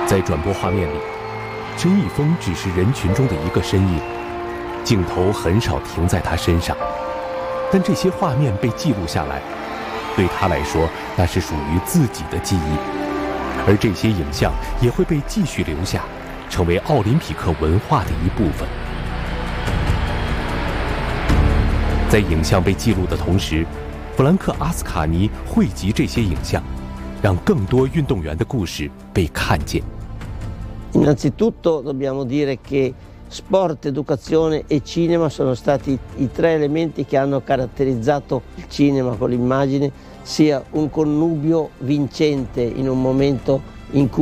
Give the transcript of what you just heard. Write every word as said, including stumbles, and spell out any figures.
在转播画面里，陈一峰只是人群中的一个身影，镜头很少停在他身上，但这些画面被记录下来，对他来说那是属于自己的记忆，而这些影像也会被继续留下，成为奥林匹克文化的一部分。在影像被记录的同时，弗兰克·阿斯卡尼汇集这些影像，让更多运动员的故事被看见。 Innanzitutto dobbiamo dire che sport, educazione e cinema sono stati i tre elementi che hanno caratterizzato il cinema con l'immagine, sia un connubio vincente in un momento in cui